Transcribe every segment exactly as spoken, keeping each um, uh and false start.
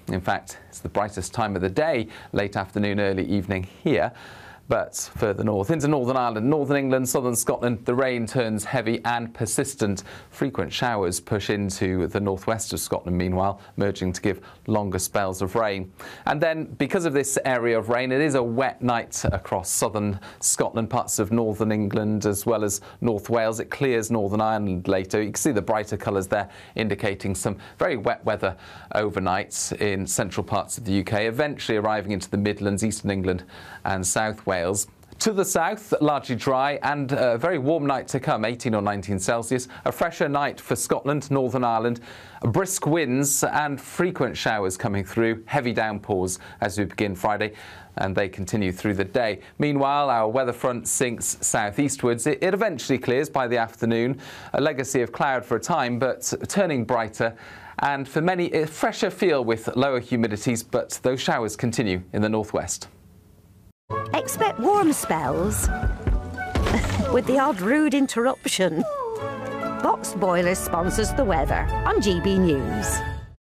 In fact, it's the brightest time of the day, late afternoon, early evening here. But further north, into Northern Ireland, Northern England, Southern Scotland, the rain turns heavy and persistent. Frequent showers push into the northwest of Scotland, meanwhile, merging to give longer spells of rain. And then, because of this area of rain, it is a wet night across southern Scotland, parts of northern England, as well as North Wales. It clears Northern Ireland later. You can see the brighter colours there, indicating some very wet weather overnight in central parts of the U K, eventually arriving into the Midlands, eastern England and South Wales. To the south, largely dry and a very warm night to come, eighteen or nineteen Celsius. A fresher night for Scotland, Northern Ireland. Brisk winds and frequent showers coming through. Heavy downpours as we begin Friday, and they continue through the day. Meanwhile, our weather front sinks southeastwards. It, it eventually clears by the afternoon. A legacy of cloud for a time, but turning brighter. And for many, a fresher feel with lower humidities, but those showers continue in the northwest. Expect warm spells with the odd rude interruption. Box Boilers sponsors the weather on G B News.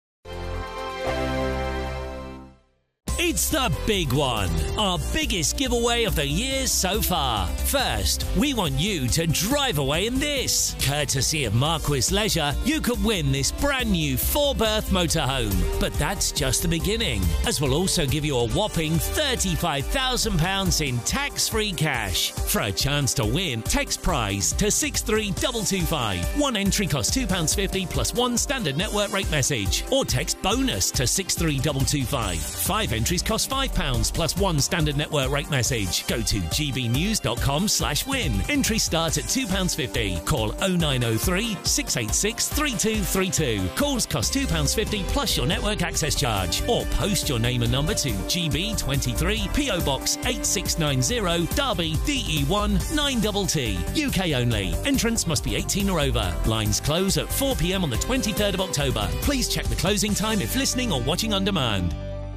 It's the big one, our biggest giveaway of the year so far. First, we want you to drive away in this. Courtesy of Marquis Leisure, you could win this brand new four-berth motorhome. But that's just the beginning, as we'll also give you a whopping thirty-five thousand pounds in tax-free cash. For a chance to win, text prize to six three two two five. One entry costs two pounds fifty plus one standard network rate message. Or text bonus to six three two two five. Five entries cost five pounds plus one standard network rate message. Go to g b news dot com slash win. Entry starts at two pounds fifty. Call oh nine oh three, six eight six, three two three two. Calls cost two pounds fifty plus your network access charge. Or post your name and number to G B twenty-three, P O Box eight six nine zero, Derby, D E one nine T T. U K only. Entrance must be eighteen or over. Lines close at four p m on the twenty-third of October. Please check the closing time if listening or watching on demand.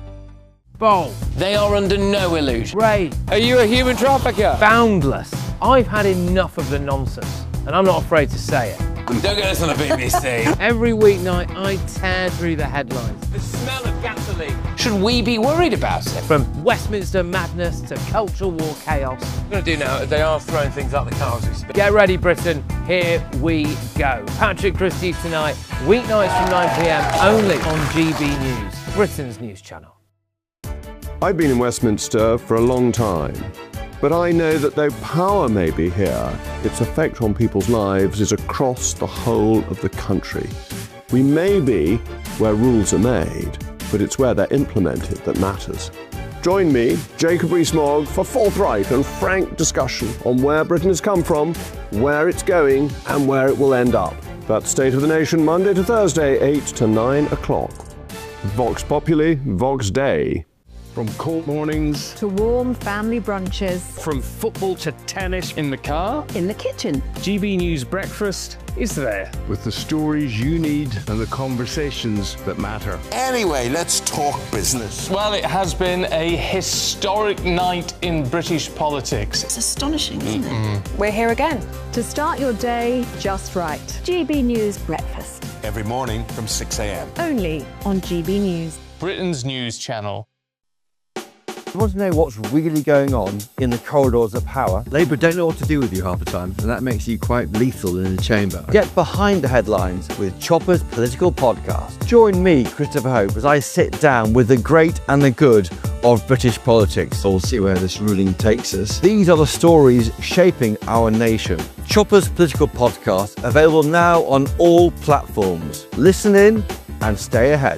Bold. They are under no illusion. Ray. Are you a human trafficker? Boundless. I've had enough of the nonsense, and I'm not afraid to say it. Don't get us on a B B C. Every weeknight, I tear through the headlines. The smell of gasoline. Should we be worried about it? From Westminster madness to cultural war chaos. What we're going to do now is they are throwing things out the car as we speak. Get ready, Britain. Here we go. Patrick Christie tonight, weeknights from nine p m only on G B News, Britain's news channel. I've been in Westminster for a long time, but I know that though power may be here, its effect on people's lives is across the whole of the country. We may be where rules are made, but it's where they're implemented that matters. Join me, Jacob Rees-Mogg, for forthright and frank discussion on where Britain has come from, where it's going, and where it will end up. That's State of the Nation, Monday to Thursday, eight to nine o'clock. Vox Populi, Vox Dei. From cold mornings to warm family brunches, from football to tennis in the car, in the kitchen. G B News Breakfast is there with the stories you need and the conversations that matter. Anyway, let's talk business. Well, it has been a historic night in British politics. It's astonishing, isn't Mm-mm. it? We're here again to start your day just right. G B News Breakfast. Every morning from six a m Only on G B News. Britain's news channel. You want to know what's really going on in the corridors of power? Labour don't know what to do with you half the time, and that makes you quite lethal in the chamber. Get behind the headlines with Chopper's Political Podcast. Join me, Christopher Hope, as I sit down with the great and the good of British politics. We'll see where this ruling takes us. These are the stories shaping our nation. Chopper's Political Podcast, available now on all platforms. Listen in and stay ahead.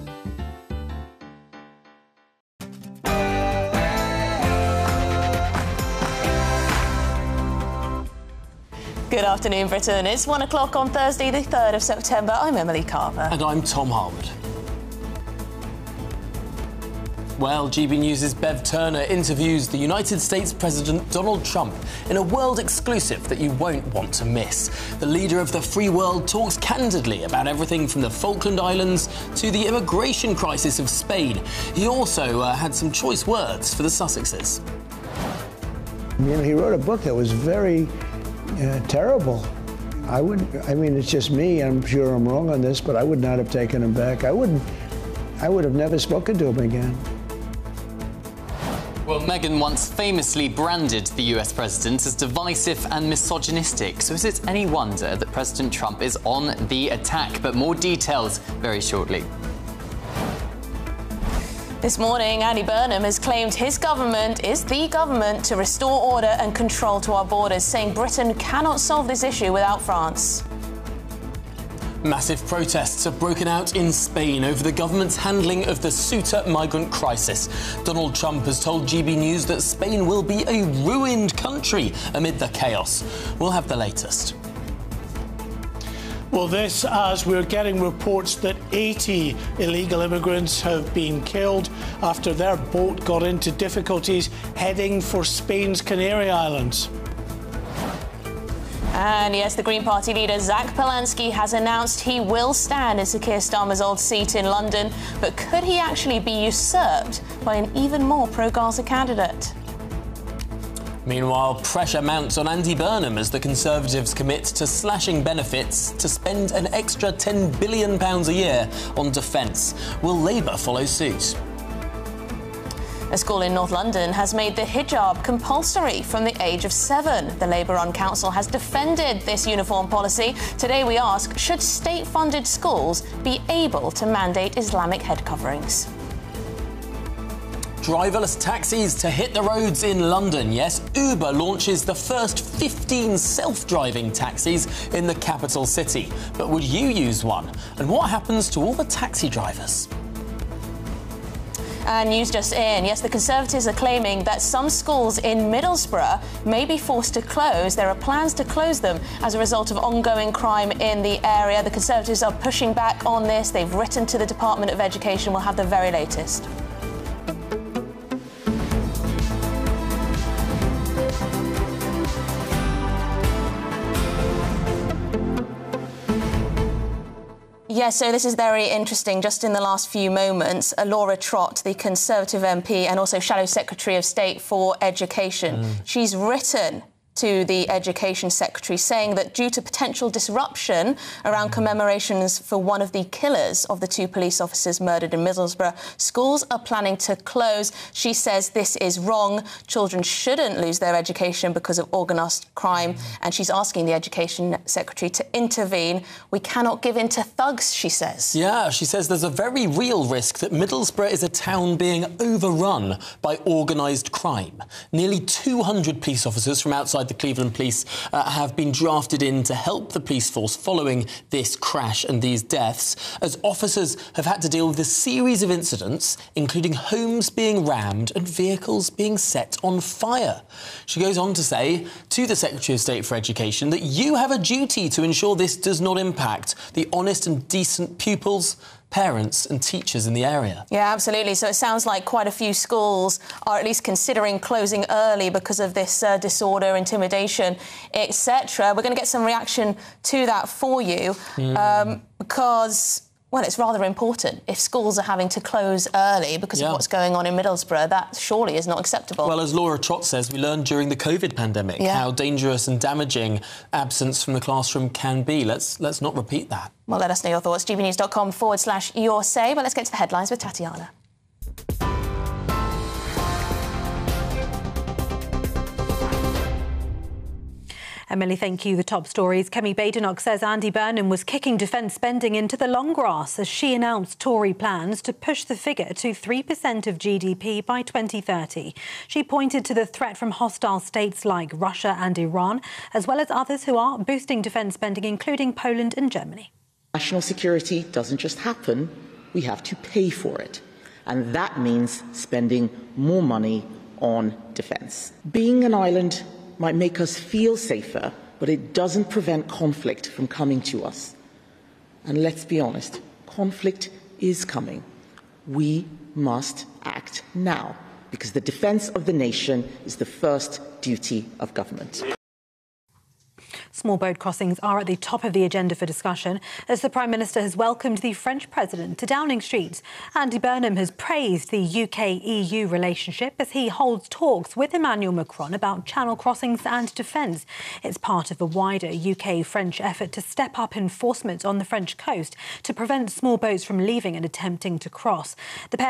Good afternoon, Britain. It's one o'clock on Thursday, the third of September. I'm Emily Carver. And I'm Tom Harwood. Well, G B News' Bev Turner interviews the United States President Donald Trump in a world exclusive that you won't want to miss. The leader of the free world talks candidly about everything from the Falkland Islands to the immigration crisis of Spain. He also uh, had some choice words for the Sussexes. You know, he wrote a book that was very uh, terrible. I wouldn't, I mean, it's just me. I'm sure I'm wrong on this, but I would not have taken him back. I wouldn't I would have never spoken to him again. Well, Meghan once famously branded the U S president as divisive and misogynistic, so is it any wonder that President Trump is on the attack? But more details very shortly. This morning, Andy Burnham has claimed his government is the government to restore order and control to our borders, saying Britain cannot solve this issue without France. Massive protests have broken out in Spain over the government's handling of the Ceuta migrant crisis. Donald Trump has told G B News that Spain will be a ruined country amid the chaos. We'll have the latest. Well, this as we're getting reports that eighty illegal immigrants have been killed after their boat got into difficulties heading for Spain's Canary Islands. And yes, the Green Party leader Zach Polanski has announced he will stand in Sir Keir Starmer's old seat in London. But could he actually be usurped by an even more pro-Gaza candidate? Meanwhile, pressure mounts on Andy Burnham as the Conservatives commit to slashing benefits to spend an extra ten billion pounds a year on defence. Will Labour follow suit? A school in North London has made the hijab compulsory from the age of seven. The Labour-run council has defended this uniform policy. Today we ask, should state-funded schools be able to mandate Islamic head coverings? Driverless taxis to hit the roads in London. Yes, Uber launches the first fifteen self-driving taxis in the capital city. But would you use one? And what happens to all the taxi drivers? And news just in. Yes, the Conservatives are claiming that some schools in Middlesbrough may be forced to close. There are plans to close them as a result of ongoing crime in the area. The Conservatives are pushing back on this. They've written to the Department of Education. We'll have the very latest. Yes, so this is very interesting. Just in the last few moments, Laura Trott, the Conservative M P and also Shadow Secretary of State for Education, mm. she's written to the Education Secretary saying that due to potential disruption around commemorations for one of the killers of the two police officers murdered in Middlesbrough, schools are planning to close. She says this is wrong. Children shouldn't lose their education because of organised crime, and she's asking the Education Secretary to intervene. We cannot give in to thugs, she says. Yeah, she says there's a very real risk that Middlesbrough is a town being overrun by organised crime. Nearly two hundred police officers from outside the Cleveland Police uh, have been drafted in to help the police force following this crash and these deaths, as officers have had to deal with a series of incidents, including homes being rammed and vehicles being set on fire. She goes on to say to the Secretary of State for Education that you have a duty to ensure this does not impact the honest and decent pupils, parents and teachers in the area. Yeah, absolutely. So it sounds like quite a few schools are at least considering closing early because of this uh, disorder, intimidation, et cetera. We're going to get some reaction to that for you mm. um, because, well, it's rather important. If schools are having to close early because yeah. of what's going on in Middlesbrough, that surely is not acceptable. Well, as Laura Trott says, we learned during the COVID pandemic yeah. how dangerous and damaging absence from the classroom can be. Let's, let's not repeat that. Well, let us know your thoughts. gbnews.com forward slash your say. But let's get to the headlines with Tatiana. Emily, thank you. The top stories. Kemi Badenoch says Andy Burnham was kicking defence spending into the long grass as she announced Tory plans to push the figure to three percent of G D P by twenty thirty. She pointed to the threat from hostile states like Russia and Iran, as well as others who are boosting defence spending, including Poland and Germany. National security doesn't just happen, we have to pay for it. And that means spending more money on defence. Being an island might make us feel safer, but it doesn't prevent conflict from coming to us. And let's be honest, conflict is coming. We must act now, because the defence of the nation is the first duty of government. Small boat crossings are at the top of the agenda for discussion as the Prime Minister has welcomed the French President to Downing Street. Andy Burnham has praised the U K E U relationship as he holds talks with Emmanuel Macron about channel crossings and defence. It's part of a wider U K-French effort to step up enforcement on the French coast to prevent small boats from leaving and attempting to cross. The pair